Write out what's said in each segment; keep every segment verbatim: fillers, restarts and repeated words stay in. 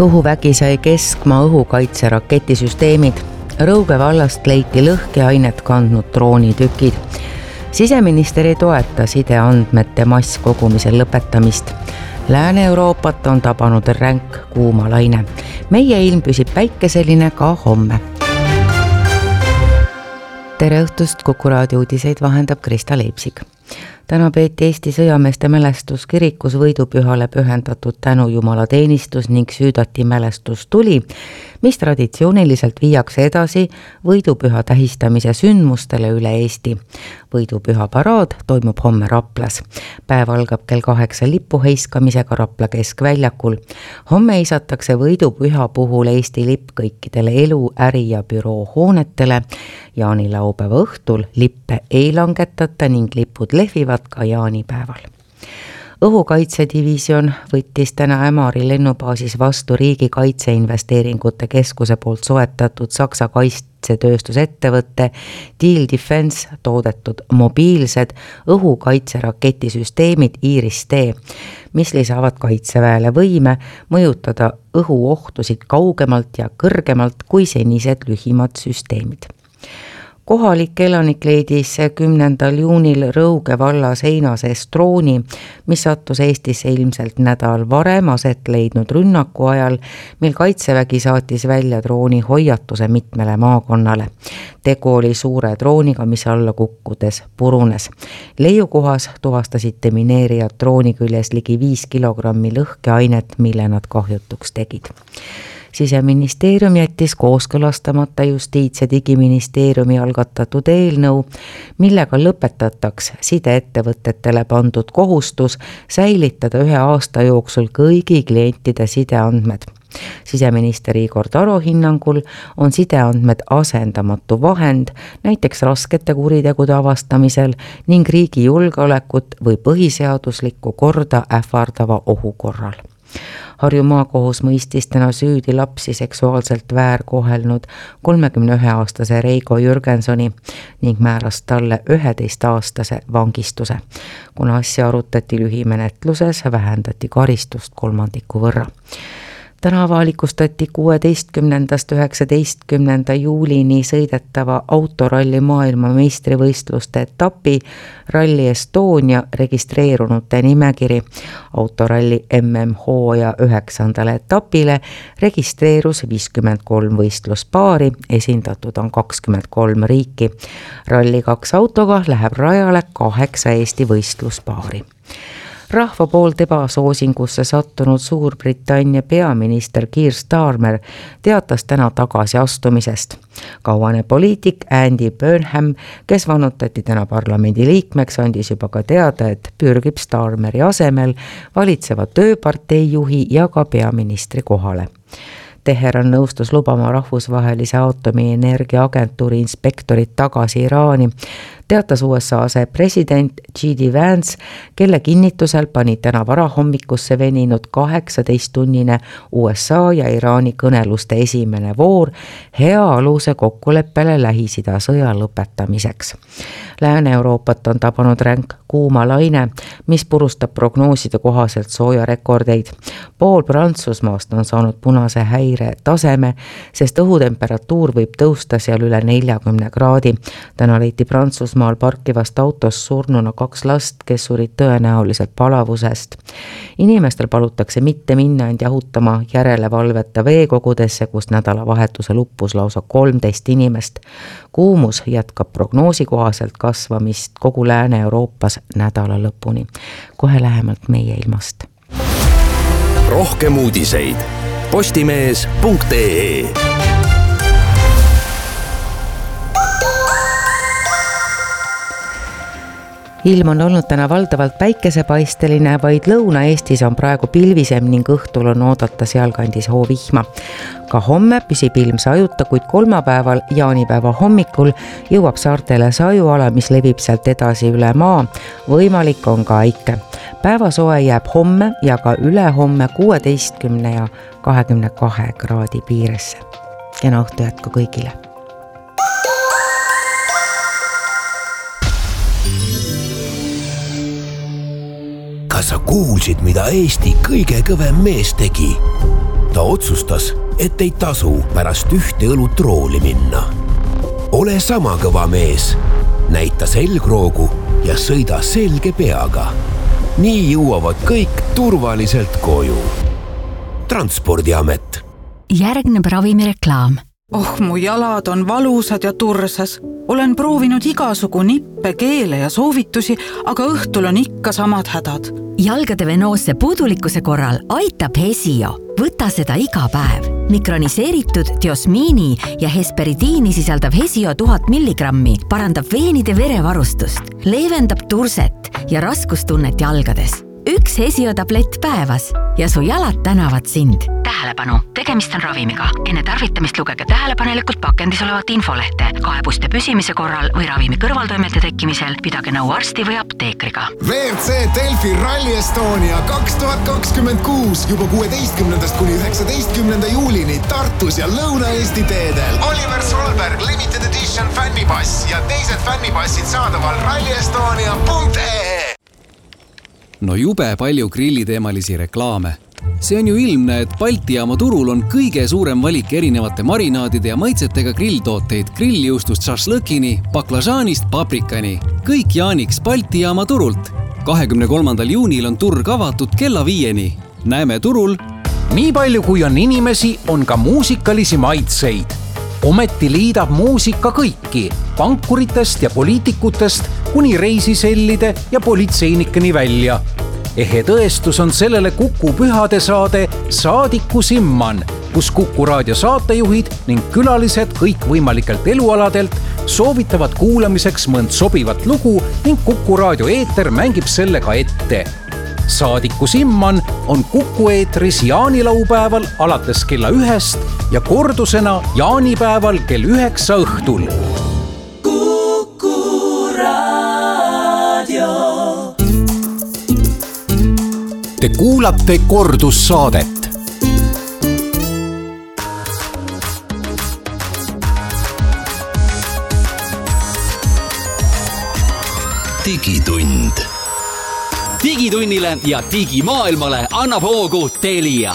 Õhuvägi sai keskmaa õhukaitse raketisüsteemid. Rõuge vallast leiti lõhkeainet kandnud droonitükid. Siseminister ei toeta sideandmete masskogumise lõpetamist. Lääne-Euroopat on tabanud ränk kuumalaine. Meie ilm püsib päikeseline ka homme. Tere õhtust, Kuku raadio uudiseid vahendab Krista Leipsik. Täna peeti Eesti sõjameeste mälestus kirikus võidupühale pühendatud tänu jumalateenistus ning süüdati mälestustuli, mis traditsiooniliselt viiakse edasi võidupüha tähistamise sündmustele üle Eesti. Võidupüha paraad toimub homme Raplas. Päev algab kell kaheksa lipu heiskamisega Rapla keskväljakul. Homme heisatakse võidupüha puhul Eesti lipp kõikidele elu, äri ja büroo hoonetele. Jaanilaupäeva õhtul lippe ei langetata ning lipud lehvivad ka jaanipäeval. Õhukaitsedivision võttis täna Ämari lennubaasis vastu riigi kaitseinvesteeringute keskuse poolt soetatud Saksa kaitsetööstusettevõtte Diehl Defense toodetud mobiilsed õhukaitseraketisüsteemid Iris-T, mis lisavad kaitseväele võime mõjutada õhuohtusid kaugemalt ja kõrgemalt kui senised lühimad süsteemid. Kohalik elanik leidis kümnendal juunil Rõuge vallas Heinases drooni, mis sattus Eestisse ilmselt nädal varem aset leidnud rünnaku ajal, mil kaitsevägi saatis välja drooni hoiatuse mitmele maakonnale. Tegu oli suure drooniga, mis alla kukkudes purunes. Leiukohas tuvastasid demineerijad drooni küljes ligi viis kilogrammi lõhkeainet, mille nad kahjutuks tegid. Siseministeerium jättis kooskõlastamata Justiits- ja Digiministeeriumi algatatud eelnõu, millega lõpetataks sideettevõtetele pandud kohustus säilitada ühe aasta jooksul kõigi klientide sideandmed. Siseminister Igor Taro hinnangul on sideandmed asendamatu vahend, näiteks raskete kuritegude avastamisel ning riigi julgeolekut või põhiseaduslikku korda ähvardava ohu korral. Harju maakohus mõistis täna süüdi lapsi seksuaalselt väärkohelnud kolmekümne ühe aastase Reigo Jürgensoni ning määras talle üheteist aastase vangistuse. Kuna asja arutati lühimenetluses, vähendati karistust kolmandiku võrra. Täna avalikustati kuueteistkümnendast üheksateistkümnenda juulini sõidetava autoralli maailma meistrivõistluste etapi Rally Estonia registreerunute nimekiri. Autoralli M M hooaja üheksandale etapile registreerus viiskümmend kolm võistluspaari, esindatud on kakskümmend kolm riiki. Ralli kaks autoga läheb rajale kaheksa Eesti võistluspaari. Rahva poolt ebasoosingusse sattunud Suurbritannia peaminister Keir Starmer teatas täna tagasi astumisest. Kauane poliitik Andy Burnham, kes vannutati täna parlamendi liikmeks, andis juba ka teada, et pürgib Starmeri asemel valitseva tööpartei juhi ja ka peaministri kohale. Teheran nõustus lubama rahvusvahelise aatomienergia agentuuri inspektorit tagasi Iraani, teatas U S A asepresident J D Vance, kelle kinnitusel pani täna varahommikusse veninud kaheksateisttunnine U S A ja Iraani kõneluste esimene voor hea aluse kokkuleppele Lähis-Ida sõja lõpetamiseks. Lääne-Euroopat on tabanud ränk kuumalaine, mis purustab prognooside kohaselt sooja rekordeid. Pool Prantsusmaast on saanud punase häire taseme, sest õhutemperatuur võib tõusta seal üle neljakümne kraadi. Täna leiti Prantsusmaal parkivast autos surnuna kaks last, kes surid tõenäoliselt palavusest. Inimestel palutakse mitte minna end jahutama järelevalveta veekogudesse, kus nädalavahetuse luppus lausa kolmteist inimest. Kuumus jätkab prognoosi kohaselt kasvamist kogu Lääne-Euroopas nädala lõpuni. Kohe lähemalt meie ilmast. Rohkem uudiseid postimees punkt ee. Ilm on olnud täna valdavalt päikesepaisteline, vaid Lõuna-Eestis on praegu pilvisem ning õhtul on oodata sealkandis hoovihma. Ka homme püsib ilm sajuta, kuid kolmapäeval jaanipäeva hommikul jõuab saartele sajuala, mis levib sealt edasi üle maa. Võimalik on ka äike. Päevasoe jääb homme ja ka ülehomme kuueteistkümne ja kahekümne kahe kraadi piiresse. Kena õhtu jätku kõigile. Kas sa kuulsid, mida Eesti kõige kõvem mees tegi? ta otsustas, et ei tasu pärast ühte õlut rooli minna. Ole sama kõva mees, näita selgroogu ja sõida selge peaga. Nii jõuavad kõik turvaliselt koju. Transpordiamet. Järgneb ravimireklaam. Oh, mu jalad on valusad ja tursas. Olen proovinud igasugu nippe, keele ja soovitusi, aga õhtul on ikka samad hädad. Jalgade venoosse puudulikkuse korral aitab Hesio. Võta seda iga päev. Mikroniseeritud diosmiini ja hesperidiini sisaldav Hesio tuhat milligrammi parandab veenide verevarustust, leevendab turset ja raskustunnet jalgades. Üks Hesio tablett päevas ja su jalad tänavad sind. Tähelepanu, tegemist on ravimiga. Enne tarvitamist lugege tähelepanelikult pakendis olevat infolehte. Kaebuste püsimise korral või ravimi kõrvaltoimete tekkimisel pidage nõu arsti või apteekriga. V R C Delfi Rally Estonia kaks tuhat kakskümmend kuus juba kuueteistkümnendast kuni üheksateistkümnenda juulini Tartus ja Lõuna-Eesti teedel. Oliver Solberg Limited Edition fännipass ja teised fännipassid saadaval rally estonia punkt ee. No jube palju grilliteemalisi reklaame. See on ju ilmne, et Balti jaama turul on kõige suurem valik erinevate marinaadide ja maitsetega grilltooteid grilljuustust šašlõkini, baklažaanist paprikani. Kõik jaaniks Balti jaama turult. kahekümne kolmandal juunil on turg avatud kella viieni. Näeme turul. Nii palju kui on inimesi, on ka muusikalisi maitseid. Ometi liidab muusika kõiki, pankuritest ja poliitikutest kuni reisisellide ja politseinikeni välja. Ehe tõestus on sellele Kuku pühade saade Saadiku Simman, kus Kuku raadio saatejuhid ning külalised kõik võimalikelt elualadelt soovitavad kuulamiseks mõnd sobivat lugu ning Kuku raadio eeter mängib selle ka ette. Saadiku Simman on Kuku eetris jaanilaupäeval alates kella ühest ja kordusena jaanipäeval kell üheksa õhtul. Kuku raadio. Te kuulate kordussaadet. Digitund. Digitunnile ja digimaailmale annab hoogu Telia.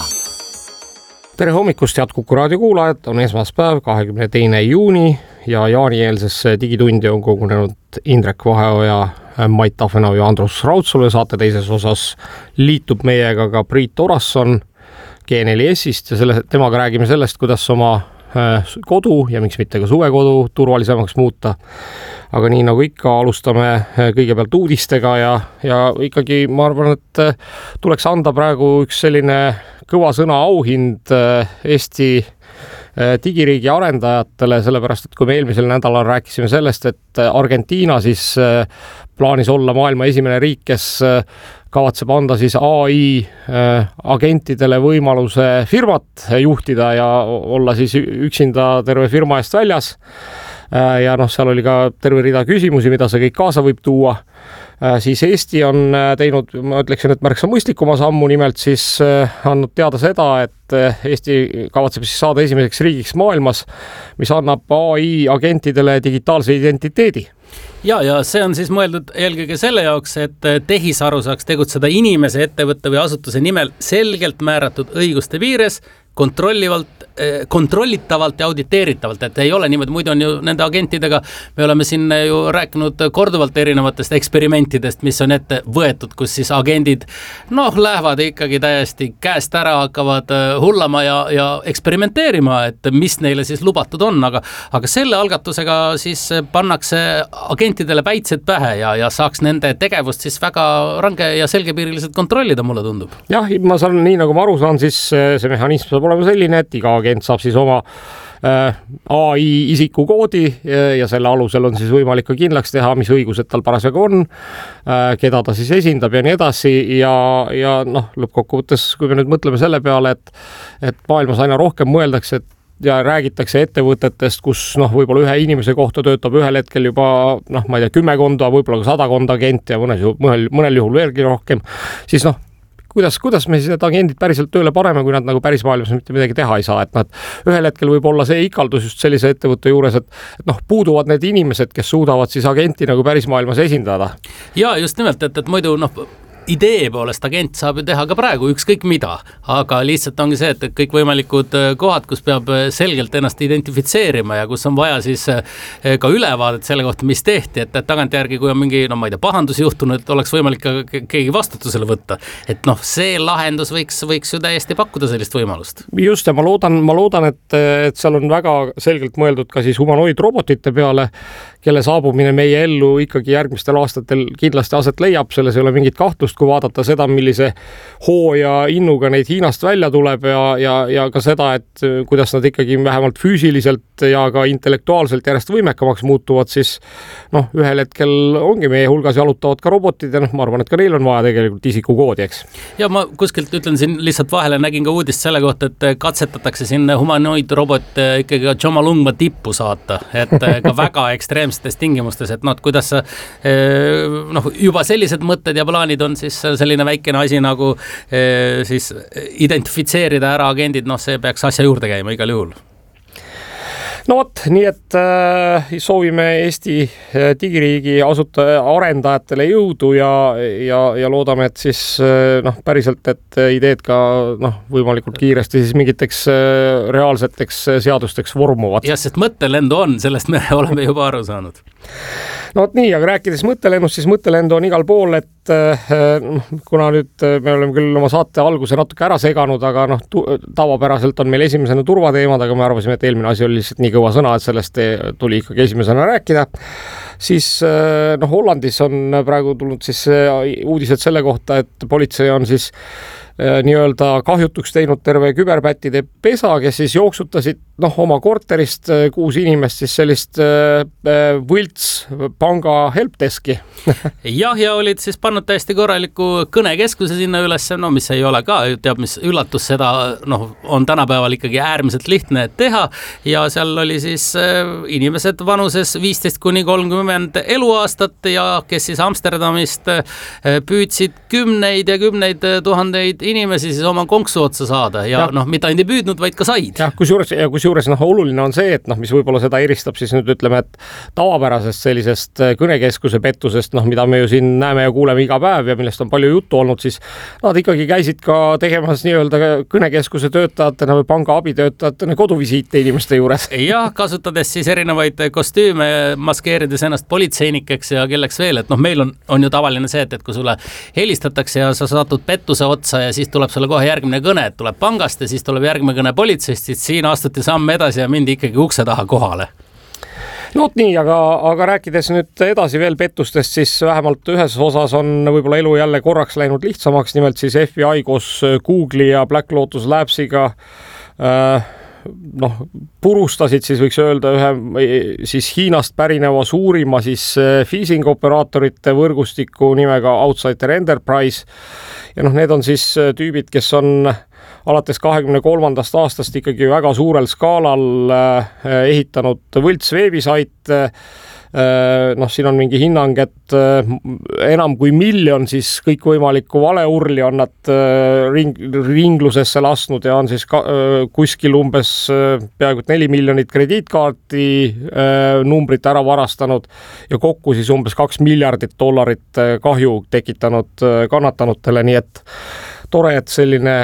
Tere hommikust, head Kuku raadio kuulajad, on esmaspäev, kahekümne teine juuni ja jaanielsesse digitundi on kogunenud Indrek Vaheoja, Mait Tafenau ja Andrus Raudsalu. Saate teises osas liitub meiega ka Priit Orasson G neli S-ist ja selle, temaga räägime sellest, kuidas oma kodu ja miks mitte ka suvekodu turvalisemaks muuta. Aga nii nagu ikka, alustame kõigepealt uudistega ja, ja ikkagi ma arvan, et tuleks anda praegu üks selline kõva sõna auhind Eesti digiriigi arendajatele, sellepärast, et kui me eelmisel nädalal rääkisime sellest, et Argentiina siis plaanis olla maailma esimene riik, kes kavatseb anda siis A I agentidele võimaluse firmat juhtida ja olla siis üksinda terve firma eest väljas. Ja noh, seal oli ka terve rida küsimusi, mida see kõik kaasa võib tuua. Siis Eesti on teinud, ma ütleksin, et märksa mõistlikuma sammu, nimelt siis andnud teada seda, et Eesti kavatseb siis saada esimeseks riigiks maailmas, mis annab A I agentidele digitaalse identiteedi. Ja, ja see on siis mõeldud eelkõige selle jaoks, et tehisaru saaks tegutseda inimese, ettevõtte või asutuse nimel selgelt määratud õiguste piires, kontrollivalt, kontrollitavalt ja auditeeritavalt, et ei ole niimoodi, muidu on ju nende agentidega, me oleme siin ju rääkinud korduvalt erinevatest eksperimentidest, mis on ette võetud, kus siis agendid noh, lähevad ikkagi täiesti käest ära, hakkavad hullama ja, ja eksperimenteerima, et mis neile siis lubatud on, aga, aga selle algatusega siis pannakse agentidele päitsed pähe ja, ja saaks nende tegevust siis väga range ja selgepiiriliselt kontrollida, mulle tundub. Jah, ma saan, nii nagu ma aru saan, siis see mehhanism saab olema selline, et iga agent saab siis oma A I isikukoodi ja selle alusel on siis võimalik ka kindlaks teha, mis õigused tal parasjagu on, keda ta siis esindab ja nii edasi ja, ja noh, lõppkokkuvõttes, kui me nüüd mõtleme selle peale, et, et maailmas aina rohkem mõeldakse, et ja räägitakse ettevõtetest, kus noh, võib-olla ühe inimese kohta töötab ühel hetkel juba noh, ma ei tea, kümmekonda, võib-olla ka sadakonda agenti ja mõnes, mõnel, mõnel juhul veelgi rohkem, siis noh, kuidas, kuidas me siis need agendid päriselt tööle pareme, kui nad nagu päris maailmas mitte midagi teha ei saa, et nad ühel hetkel võib olla see ikaldus just sellise ettevõtte juures, et, et noh, puuduvad need inimesed, kes suudavad siis agenti nagu päris maailmas esindada. Ja just nimelt, et, et muidu noh, idee poolest agent saab ju teha ka praegu ükskõik mida, aga lihtsalt ongi see, et kõik võimalikud kohad, kus peab selgelt ennast identifitseerima ja kus on vaja siis ka ülevaadet selle kohta, mis tehti, et tagantjärgi, kui on mingi, no ma ei tea, pahandus juhtunud, et oleks võimalik ka keegi vastutusele võtta. Et noh, see lahendus võiks, võiks ju täiesti pakkuda sellist võimalust. Just, ja ma loodan, ma loodan, et, et seal on väga selgelt mõeldud ka siis humanoidrobotite peale, kelle saabumine meie ellu ikkagi järgmistel aastatel kindlasti aset leiab, selles ei ole mingit kahtlust, kui vaadata seda, millise hoo ja innuga neid Hiinast välja tuleb ja, ja, ja ka seda, et kuidas nad ikkagi vähemalt füüsiliselt ja ka intellektuaalselt järjest võimekamaks muutuvad, siis noh, ühel hetkel ongi meie hulgas jalutavad ka robotid ja noh, ma arvan, et ka neil on vaja tegelikult isikukoodi, eks. Ja ma kuskilt ütlen siin lihtsalt vahele, nägin ka uudist selle kohta, et katsetatakse siin humanoidrobot ikkagi Jomolungma tippu saata, et ka väga ekstreemsetes tingimustes, et noh, kuidas noh, juba sellised mõtted ja plaanid on siis selline väikene asi nagu siis identifitseerida ära agendid, noh, see peaks asja juurde käima igal juhul. No vot, nii et äh, soovime Eesti digiriigi asutaja arendajatele jõudu ja, ja, ja loodame, et siis äh, noh, päriselt, et ideed ka noh, võimalikult kiiresti siis mingiteks äh, reaalseteks seadusteks vormuvad. Ja, sest mõttelendu on, sellest me oleme juba aru saanud. No vot nii, aga rääkides mõttelennust, siis mõttelendu on igal pool, et äh, kuna nüüd me oleme küll oma saate alguse natuke ära seganud, aga noh, tu- tavapäraselt on meil esimesena turvateemad, aga me arvasime, et eelmine asi oli lihtsalt nii kõva sõna, et sellest tuli ikkagi esimesena rääkida. Siis noh, Hollandis on praegu tulnud siis uudised selle kohta, et politsei on siis nii-öelda kahjutuks teinud terve küberpättide pesa, kes siis jooksutasid noh, oma korterist kuus inimest siis sellist võlts panga helpdeski. Jah, ja olid siis pannud täiesti korraliku kõnekeskuse sinna üles, no mis ei ole ka, teab mis üllatus, seda noh, on tänapäeval ikkagi äärmiselt lihtne teha ja seal oli siis inimesed vanuses viisteist kuni kolmkümmend eluaastat ja kes siis Amsterdamist püüdsid kümneid ja kümneid tuhandeid inimesi siis oma konksu otsa saada ja, ja. noh, mitte ainult ei püüdnud, vaid ka said. Jah, kusjuures, ja kusjuures noh, oluline on see, et noh, mis võib-olla seda eristab siis nüüd ütleme, et tavapärasest sellisest kõnekeskuse pettusest, noh, mida me ju siin näeme ja kuuleme iga päev ja millest on palju juttu olnud, siis nad ikkagi käisid ka tegemas nii-öelda kõnekeskuse töötajatena või panga abitöötajatena koduvisiite inimeste juures. Jah, kasutades siis erinevaid kostüüme, maskeerides ennast politseinikeks ja kelleks veel, et noh, meil on, on ju tavaline see, et, et kui sulle helistatakse ja sa satud pettuse otsa ja siis tuleb sulle kohe järgmine kõne, et tuleb pangast ja siis tuleb järgmine kõne politseist, siis siin astuti samm edasi ja mindi ikkagi ukse taha kohale. No nii, aga, aga rääkides nüüd edasi veel pettustest, siis vähemalt ühes osas on võib-olla elu jälle korraks läinud lihtsamaks, nimelt siis F B I koos Google'i ja Black Lotus Labsiga äh, noh, purustasid siis võiks öelda ühe siis Hiinast pärineva suurima siis phishing operaatorite võrgustiku nimega Outsider Enterprise ja noh, need on siis tüübid, kes on alates kahekümne kolmandast aastast ikkagi väga suurel skaalal ehitanud võlts veebisait. Noh, siin on mingi hinnang, et enam kui miljon siis kõikvõimalikku valeurli on nad ring, ringlusesse lasknud ja on siis ka, kuskil umbes peaaegu neli miljonit krediitkaarti numbrit ära varastanud ja kokku siis umbes kaks miljardit dollarit kahju tekitanud kannatanutele, nii et tore, et selline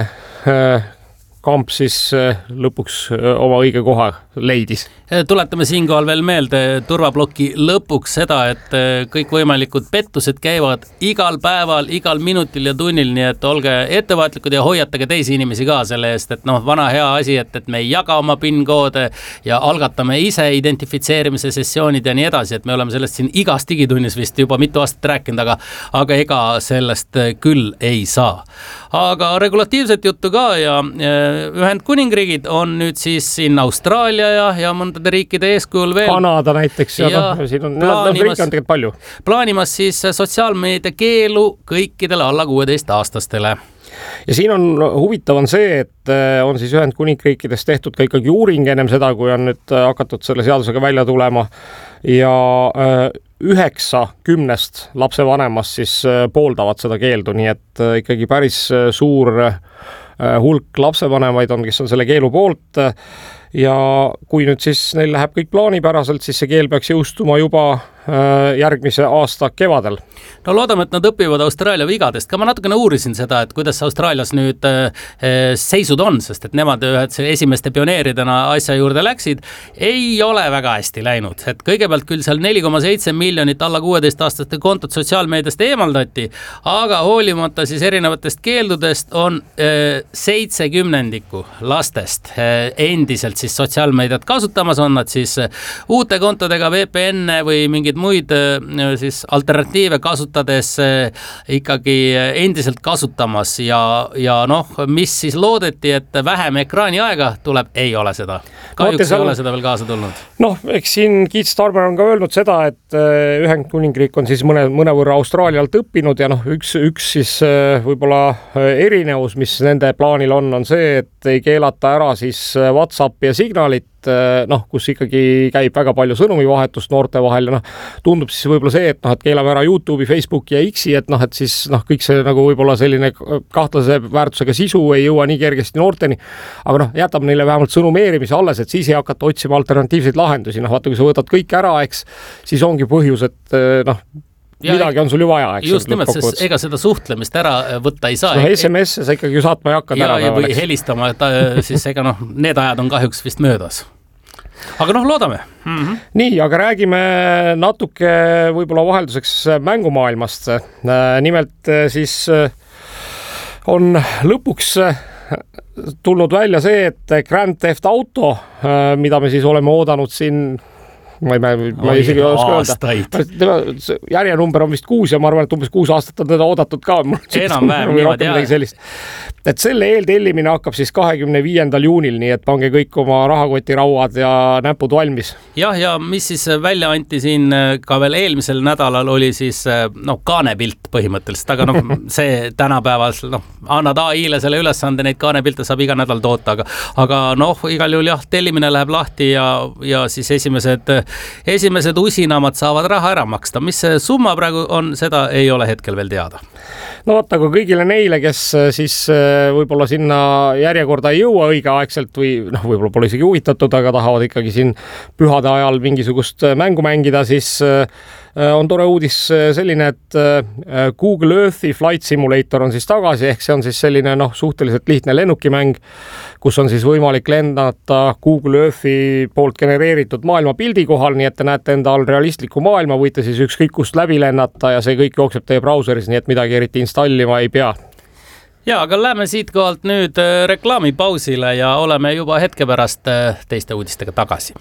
kamp siis lõpuks oma õige koha leidis. Tuletame siinkohal veel meelde turvabloki lõpuks seda, et kõikvõimalikud pettused käivad igal päeval, igal minutil ja tunnil, nii et olge ettevaatlikud ja hoiatage teisi inimesi ka selle eest, et noh, vana hea asi, et, et me ei jaga oma PIN-koode ja algatame ise identifitseerimise sessioonid ja nii edasi, et me oleme sellest siin igas digitunnis vist juba mitu aastat rääkinud, aga, aga ega sellest küll ei saa. Aga regulatiivset juttu ka ja Ühendkuningriigid on nüüd siis siin Austraalia ja, ja mõndade riikide eeskujul veel. Kanada näiteks ja, ja no, siin on plaanimas, on tegelikult palju. Plaanimas siis sotsiaalmeedia keelu kõikidele alla kuueteist aastastele. Ja siin on huvitav on see, et on siis Ühendkuningriikides tehtud ka ikkagi uuring ennem seda, kui on nüüd hakatud selle seadusega välja tulema ja üheksa kümnest lapsevanemast siis pooldavad seda keeldu, nii et ikkagi päris suur hulk lapsevanemaid on, kes on selle keelu poolt ja kui nüüd siis neil läheb kõik plaanipäraselt, siis see keel peaks jõustuma juba järgmise aasta kevadel. No loodame, et nad õpivad Austraalia vigadest. Ka ma natukene uurisin seda, et kuidas Austraalias nüüd seisud on, sest et nemad ühed esimeste pioneeridena asja juurde läksid. Ei ole väga hästi läinud. Et kõigepealt küll seal neli koma seitse miljonit alla kuueteist aastaste kontot sotsiaalmeediast eemaldati, aga hoolimata siis erinevatest keeldudest on seitsekümnendiku lastest endiselt siis sotsiaalmeediat kasutamas, on nad siis uute kontodega V P N või mingid muid siis alternatiive kasutades ikkagi endiselt kasutamas ja, ja noh, mis siis loodeti, et vähem ekraani aega tuleb, ei ole seda. Kahjuks ei ole seda veel kaasa tulnud. Noh, eks siin Keith Starmer on ka öelnud seda, et Ühendkuningriik on siis mõne, mõne võrra Austraalialt õppinud ja noh, üks, üks siis võib-olla erinevus, mis nende plaanil on, on see, et ei keelata ära siis WhatsApp ja Signalit, noh, kus ikkagi käib väga palju sõnumivahetust noorte vahel ja noh, tundub siis võib-olla see, et noh, et keelame ära YouTube'i, Facebooki ja X-i, et noh, et siis noh, kõik see nagu võib-olla selline kahtlase väärtusega sisu ei jõua nii kergesti noorteni, aga noh, jätab neile vähemalt sõnumeerimise alles, et siis ei hakata otsima alternatiivseid lahendusi, noh, vaata, kui sa võtad kõik ära, eks, siis ongi põhjus, et noh, ja midagi on sul ju vaja, eks. Just nimelt, sest ega seda suhtlemist ära võtta ei saa. No S M S sa ikkagi ju saatma ei hakka ja, ja või helistama, siis ega noh, need ajad on kahjuks vist möödas. Aga noh, loodame. Mm-hmm. Nii, aga räägime natuke võib-olla vahelduseks mängumaailmast. Nimelt siis on lõpuks tulnud välja see, et Grand Theft Auto, mida me siis oleme oodanud siin ma ei, ma, ma ei isegi ei oska öelda. Järjenumber on vist kuus ja ma arvan, et umbes kuus aastat on teda oodatud ka. Enam vähem niimoodi, jah. Et selle eeltellimine hakkab siis kahekümne viiendal juunil, nii et pange kõik oma rahakotirauad ja näpud valmis. Jah, ja mis siis välja anti siin ka veel eelmisel nädalal oli siis noh, kaanepilt põhimõtteliselt, aga noh, see tänapäeval noh, annad A I-le selle ülesande, neid kaanepilte saab iga nädal toota, aga, aga noh, igal juhul jah, tellimine läheb lahti ja, ja siis esimesed esimesed usinamad saavad raha ära maksta. Mis see summa praegu on, seda ei ole hetkel veel teada. No vaata, aga kõigile neile, kes siis võib-olla sinna järjekorda ei jõua õigeaegselt või noh, võib-olla pole isegi huvitatud, aga tahavad ikkagi siin pühade ajal mingisugust mängu mängida, siis on tore uudis selline, et Google Earthi Flight Simulator on siis tagasi, ehk see on siis selline noh, suhteliselt lihtne lennukimäng, kus on siis võimalik lendata Google Earthi poolt genereeritud maailma pildi kohal, nii et te näete enda all realistliku maailma, võite siis ükskõik kust läbi lennata ja see kõik jookseb teie brauseris, nii et midagi eriti installima ei pea. Ja, aga lähme siit kohalt nüüd reklaamipausile ja oleme juba hetke pärast teiste uudistega tagasi.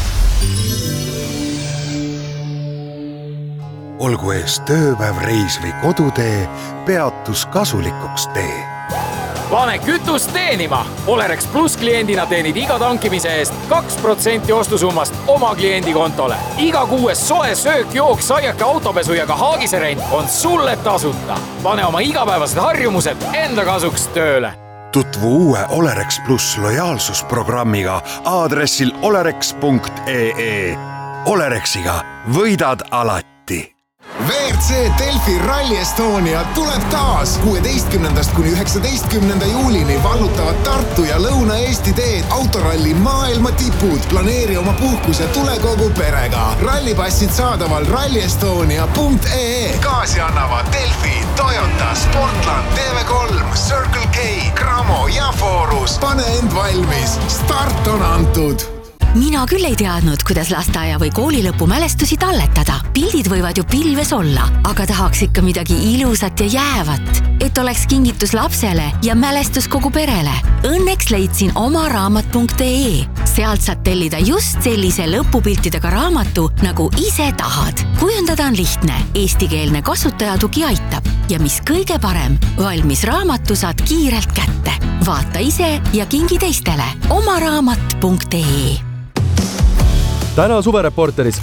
Olgu ees tööpäev, reis või kodutee, peatus kasulikuks tee. Pane kütust teenima! Olerex Plus kliendina teenid iga tankimise eest kaks protsenti ostusummast oma kliendi kontole. Iga kuues soe söök, jook, saiake, autopesu ja ka haagiserent on sulle tasuta. Pane oma igapäevased harjumused enda kasuks tööle. Tutvu uue Olerex Plus lojaalsusprogrammiga aadressil olerex punkt ee. Olerexiga võidad alati. V R C Delfi Rally Estonia tuleb taas kuueteistkümnendast kuni üheksateistkümnenda juulini vallutavad Tartu ja Lõuna-Eesti teed autoralli maailma tipud. Planeeri oma puhkus ja tule kogu perega. Rallipassid saadaval rally estonia punkt ee. Kaasi annavad Delfi, Toyota, Sportland, T V kolm, Circle K, Cramo ja Forus. Pane end valmis. Start on antud. Mina küll ei teadnud, kuidas lasteaia või koolilõpu mälestusi talletada. Pildid võivad ju pilves olla, aga tahaks ikka midagi ilusat ja jäävat, et oleks kingitus lapsele ja mälestus kogu perele. Õnneks leidsin oma raamat punkt ee. Sealt saad tellida just sellise lõpupiltidega raamatu, nagu ise tahad. Kujundada on lihtne, eestikeelne kasutajatugi aitab. Ja mis kõige parem, valmis raamatu saad kiirelt kätte. Vaata ise ja kingi teistele. Oma raamat punkt ee. Täna suvereporteris.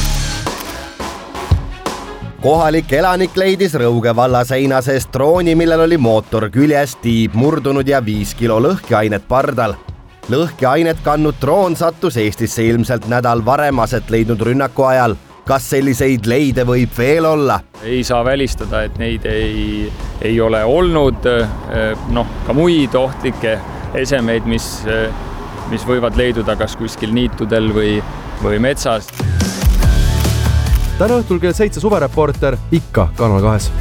Kohalik elanik leidis Rõuge valla seina seest drooni, millel oli mootor küljes, tiib murdunud ja viis kilo lõhkeainet pardal. Lõhkeainet kannud droon sattus Eestisse ilmselt nädal varem aset leidnud rünnaku ajal. Kas selliseid leide võib veel olla? Ei saa välistada, et neid ei, ei ole olnud, noh, ka muid ohtlikke esemeid, mis, mis võivad leiduda kas kuskil niitudel või või metsas. täna õhtul kell seitse Suvereporter ikka Kanal kahes.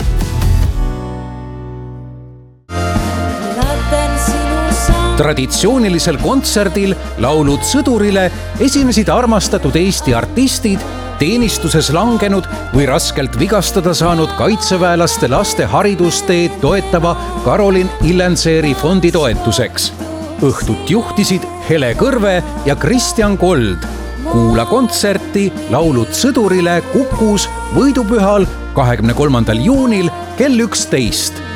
Traditsioonilisel kontserdil Laulud sõdurile esinesid armastatud Eesti artistid, teenistuses langenud või raskelt vigastada saanud kaitseväelaste laste haridusteed toetava Karolin Illenseeri fondi toetuseks. Õhtut juhtisid Hele Kõrve ja Kristjan Kold. Kuula kontserti Laulud sõdurile Kukus võidupühal kahekümne kolmandal juunil kell üksteist.